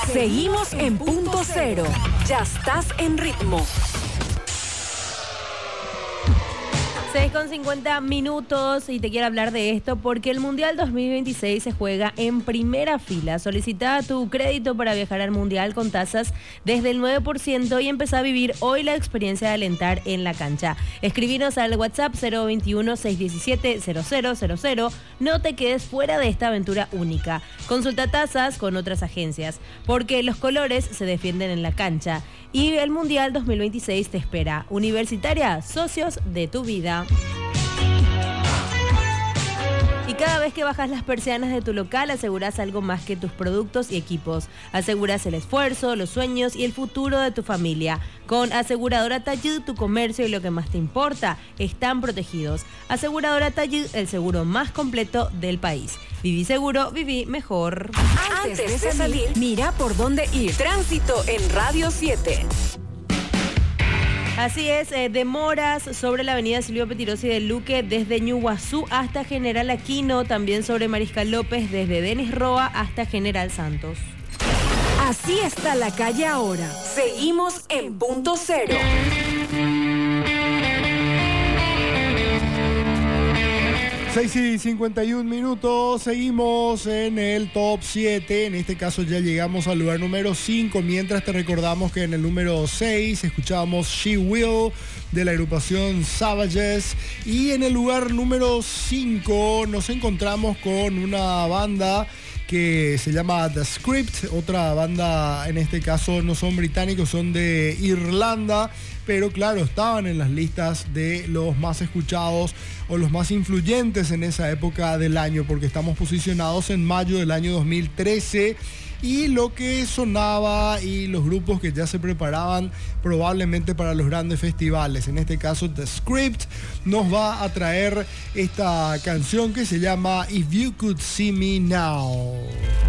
Seguimos en punto cero. Ya estás en ritmo. 6:50 y te quiero hablar de esto porque el Mundial 2026 se juega en primera fila. Solicita tu crédito para viajar al Mundial con tasas desde el 9% y empezá a vivir hoy la experiencia de alentar en la cancha. Escribinos al WhatsApp 021-617-0000. No te quedes fuera de esta aventura única. Consulta tasas con otras agencias porque los colores se defienden en la cancha. Y el Mundial 2026 te espera. Universitaria, socios de tu vida. Y cada vez que bajas las persianas de tu local, aseguras algo más que tus productos y equipos. Aseguras el esfuerzo, los sueños y el futuro de tu familia. Con Aseguradora Tallud, tu comercio y lo que más te importa están protegidos. Aseguradora Tallud, el seguro más completo del país. Viví seguro, viví mejor. Antes de salir, mira por dónde ir. Tránsito en Radio 7. Así es, demoras sobre la avenida Silvio Petirosi de Luque desde Ñuguazú hasta General Aquino, también sobre Mariscal López desde Denis Roa hasta General Santos. Así está la calle ahora. Seguimos en punto cero. 6:51, seguimos en el top 7, en este caso ya llegamos al lugar número 5, mientras te recordamos que en el número 6 escuchábamos She Will de la agrupación Savages, y en el lugar número 5 nos encontramos con una banda que se llama The Script, otra banda, en este caso no son británicos, son de Irlanda, pero claro, estaban en las listas de los más escuchados o los más influyentes en esa época del año, porque estamos posicionados en mayo del año 2013, y lo que sonaba y los grupos que ya se preparaban probablemente para los grandes festivales. En este caso, The Script nos va a traer esta canción que se llama If You Could See Me Now.